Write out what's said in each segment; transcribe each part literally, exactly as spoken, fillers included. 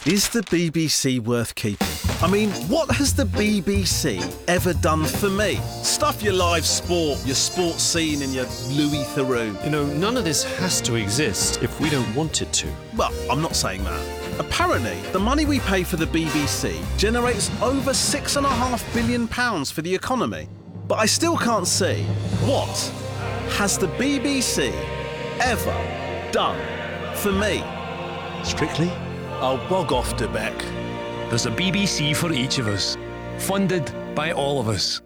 Is the B B C worth keeping? I mean, what has the B B C ever done for me? Stuff your live sport, your sports scene and your Louis Theroux. You know, none of this has to exist if we don't want it to. Well, I'm not saying that. Apparently, the money we pay for the B B C generates over six and a half billion pounds for the economy. But I still can't see what has the B B C ever done for me? Strictly? I'll bog off to Beck. There's a B B C for each of us, funded by all of us.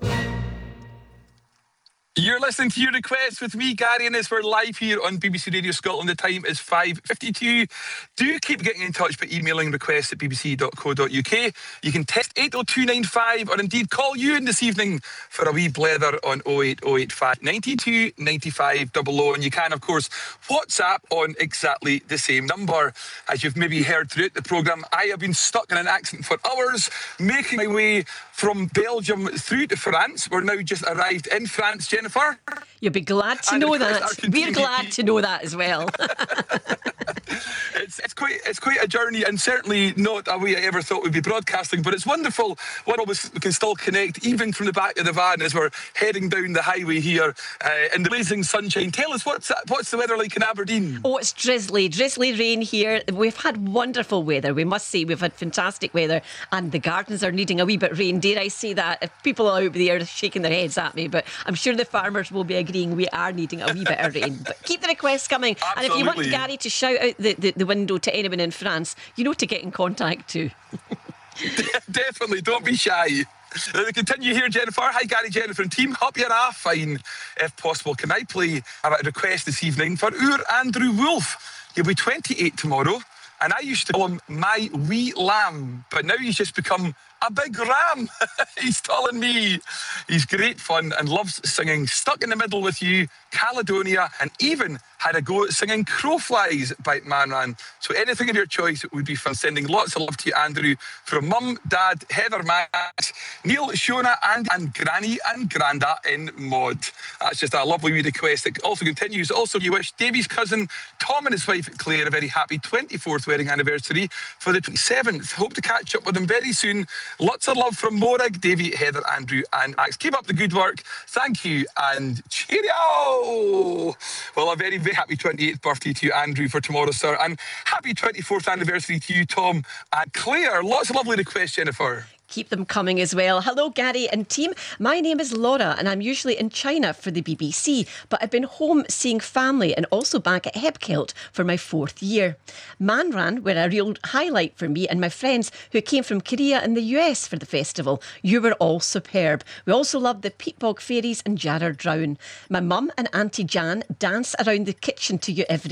You're listening to Your Request with me, Gary, and as we're live here on B B C Radio Scotland, the time is five fifty-two. Do keep getting in touch by emailing requests at b b c dot co dot u k. You can text eight oh two nine five or indeed call you in this evening for a wee blether on oh eight oh eight five nine two nine five double oh. And you can, of course, WhatsApp on exactly the same number. As you've maybe heard throughout the programme, I have been stuck in an accent for hours, making my way from Belgium through to France. We're now just arrived in France, Jennifer. You'll be glad to And know of course, that. our We're continued- glad to know that as well. It's, it's quite it's quite a journey, and certainly not a way I ever thought we'd be broadcasting, but it's wonderful when all of us can still connect, even from the back of the van as we're heading down the highway here uh, in the blazing sunshine. Tell us, what's that, what's the weather like in Aberdeen? Oh, it's drizzly, drizzly rain here. We've had wonderful weather, we must say. We've had fantastic weather, and the gardens are needing a wee bit of rain. Dare I say that? If people out there are shaking their heads at me, but I'm sure the farmers will be agreeing we are needing a wee bit of rain. But keep the requests coming. Absolutely. And if you want Gary to shout out the, the, the window to anyone in France, you know to get in contact too. Definitely, don't be shy. Uh, we continue here, Jennifer. Hi, Gary, Jennifer and team. Hope you're ah, fine. If possible, can I play a request this evening for our Andrew Wolf? He'll be twenty-eight tomorrow, and I used to call him my wee lamb, but now he's just become a big ram. He's telling me he's great fun and loves singing Stuck in the Middle with You, Caledonia, and even had a go at singing Crowflies by Manran. So anything of your choice would be fun. Sending lots of love to you, Andrew, from Mum, Dad, Heather, Max, Neil, Shona, and, and Granny and Granda in Mod. That's just a lovely wee request. It also continues. Also, you wish Davey's cousin Tom and his wife Claire a very happy twenty-fourth wedding anniversary for the twenty-seventh. Hope to catch up with them very soon. Lots of love from Morag, Davey, Heather, Andrew, and Max. Keep up the good work. Thank you, and cheerio! Well, a very, very happy twenty-eighth birthday to you, Andrew, for tomorrow, sir. And happy twenty-fourth anniversary to you, Tom and Claire. Lots of lovely requests, Jennifer. Keep them coming as well. Hello, Gary and team. My name is Laura, and I'm usually in China for the B B C, but I've been home seeing family and also back at Hebkelt for my fourth year. Manran were a real highlight for me and my friends who came from Korea and the U S for the festival. You were all superb. We also loved the Peatbog Fairies and Jarrard Drown. My mum and Auntie Jan dance around the kitchen to you every